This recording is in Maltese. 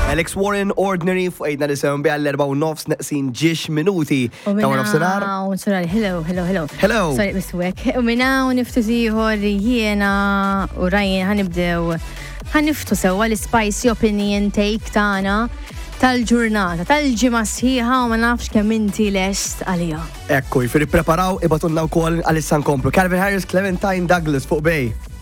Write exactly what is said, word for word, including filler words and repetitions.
Alex Warren, Ordinary, fuqajdna nisem bi għall-erba u nofs naqsin ġiex minuti. U Ta' nofsinhar. minna, hello, hello, hello. Hello. Sorry, biswek. U minna u niftu tiħor jiena u rajjen ħanibdew ħaniftu sewa l-spicy opinion take tagħna tal-ġurnata, tal-ġimgħa sħiħa u ma nafx kemm inti lest għalija. Ekku, jifiri preparaw ibatunna wkoll għal-issa nkomplu. Calvin Harris, Clementine Douglas fuq bej.